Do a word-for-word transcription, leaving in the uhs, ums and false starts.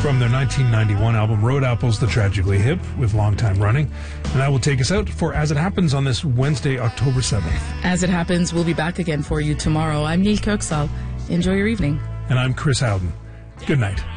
from their nineteen ninety-one album Road Apples, The Tragically Hip, with Long Time Running. And that will take us out for As It Happens on this Wednesday, October seventh. As It Happens, we'll be back again for you tomorrow. I'm Neil Kirksall. Enjoy your evening. And I'm Chris Howden. Good night.